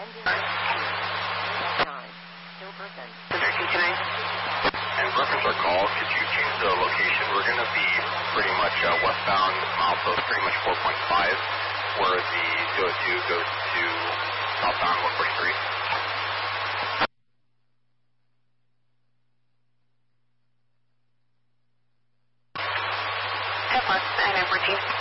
And reference our call, could you change the location? We're going to be pretty much westbound milepost, pretty much 4.5, where the 202 goes to southbound 143. Southwest 914.